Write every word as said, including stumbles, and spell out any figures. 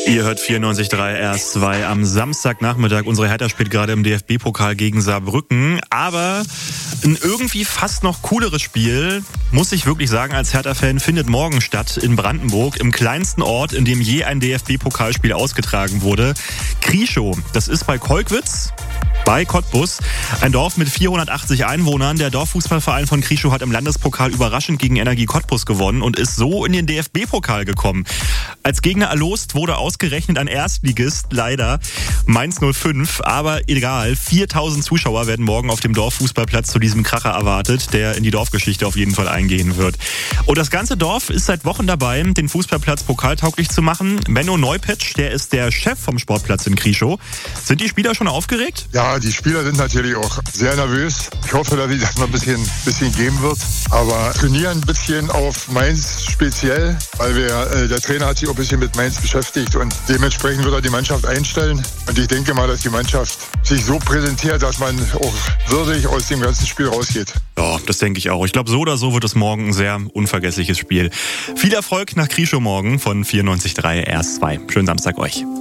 Ihr hört vierundneunzig Komma drei R S zwei am Samstagnachmittag. Unsere Hertha spielt gerade im D F B-Pokal gegen Saarbrücken. Aber ein irgendwie fast noch cooleres Spiel, muss ich wirklich sagen, als Hertha-Fan, findet morgen statt in Brandenburg, im kleinsten Ort, in dem je ein D F B-Pokalspiel ausgetragen wurde. Krieschow, das ist bei Kolkwitz, bei Cottbus, ein Dorf mit vierhundertachtzig Einwohnern. Der Dorffußballverein von Krieschow hat im Landespokal überraschend gegen Energie Cottbus gewonnen und ist so in den D F B-Pokal gekommen. Als Gegner erlost wurde ausgerechnet ein Erstligist, leider Mainz null fünf, aber egal, viertausend Zuschauer werden morgen auf dem Dorffußballplatz zu diesem Kracher erwartet, der in die Dorfgeschichte auf jeden Fall eingehen wird. Und das ganze Dorf ist seit Wochen dabei, den Fußballplatz pokaltauglich zu machen. Benno Neupitsch, der ist der Chef vom Sportplatz in Krieschow. Sind die Spieler schon aufgeregt? Ja, die Spieler sind natürlich auch sehr nervös. Ich hoffe, dass es noch ein bisschen, bisschen geben wird. Aber trainieren ein bisschen auf Mainz speziell, weil wir, äh, der Trainer hat sich auch ein bisschen mit Mainz beschäftigt und dementsprechend wird er die Mannschaft einstellen. Und ich denke mal, dass die Mannschaft sich so präsentiert, dass man auch würdig aus dem ganzen Spiel rausgeht. Ja, das denke ich auch. Ich glaube, so oder so wird es morgen ein sehr unvergessliches Spiel. Viel Erfolg nach Krieschow morgen von vierundneunzig Komma drei R S zwei. Schönen Samstag euch.